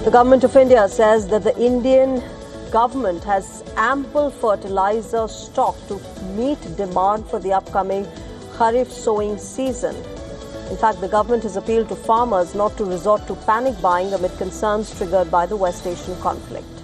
The Government of India says that the Indian government has ample fertilizer stock to meet demand for the upcoming Kharif sowing season. In fact, the government has appealed to farmers not to resort to panic buying amid concerns triggered by the West Asian conflict.